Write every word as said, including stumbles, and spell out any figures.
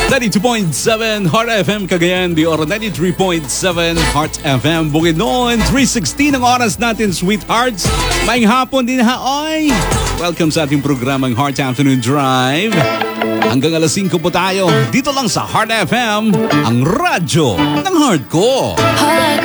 ninety-two point seven Heart F M Cagayan de Oro, ninety-three point seven Heart F M Bukidnon, three sixteen ang oras natin, sweethearts. Maing hapon din ha, oy! Welcome sa ating programang Heart Afternoon Drive. Hanggang alas singko po tayo, dito lang sa Heart F M, ang radyo ng heart ko. All I